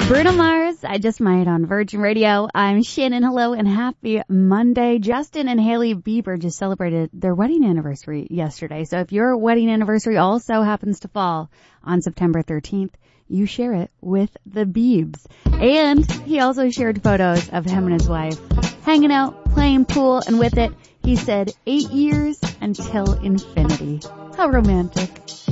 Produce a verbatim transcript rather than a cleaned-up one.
Bruno Mars, I Just Might on Virgin Radio. I'm Shannon. Hello and happy Monday. Justin and Hailey Bieber just celebrated their wedding anniversary yesterday. So if your wedding anniversary also happens to fall on September thirteenth, you share it with the Biebs. And he also shared photos of him and his wife hanging out, playing pool, and with it, he said eight years until infinity. How romantic.